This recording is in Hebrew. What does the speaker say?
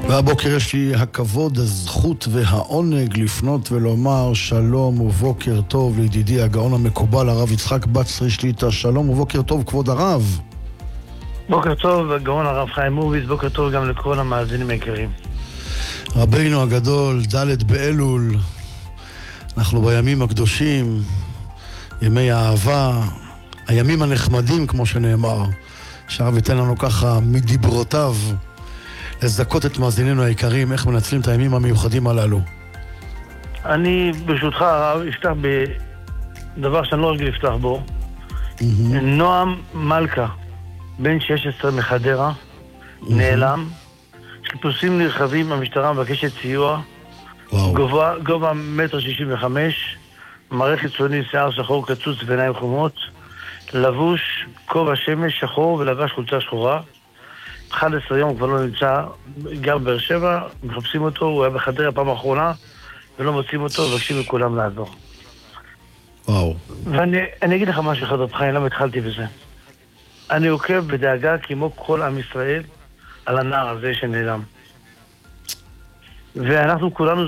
והבוקר יש לי הכבוד, הזכות והעונג לפנות ולומר שלום ובוקר טוב לידידי הגאון המקובל הרב יצחק בצרי שליט"א. שלום ובוקר טוב כבוד הרב. בוקר טוב הגאון הרב חיים הורוביץ, בוקר טוב גם לכל המאזינים היקרים. רבינו הגדול, ד' באלול, אנחנו בימים הקדושים, ימי האהבה, הימים הנחמדים כמו שנאמר, שהרב ייתן לנו ככה מדיברותיו לזכות את מאזינינו היקרים, איך מנצלים את הימים המיוחדים הללו. אני ברשותך הרב אפתח בדבר שאני לא רגיל לפתח בו. נועם מלכה, בן 16 מחדרה, נעלם. חיפושים נרחבים, המשטרה מבקשת סיוע. גובה 1.65 מטר, מראה חיצוני, שיער שחור קצוץ ועיניים חומות, לבוש כובע שמש שחור ולבש חולצה שחורה. 11 יום כבר לא נמצא, גר באר שבע, מחפשים אותו, הוא היה בחדרה פעם האחרונה ולא מוצאים אותו, מבקשים מכולם לעזור. וואו. ואני אגיד לך משהו אחד רב חיים, למה התחלתי בזה? אני עוקב בדאגה כמו כל עם ישראל על הנער הזה שנעלם. ואנחנו כולנו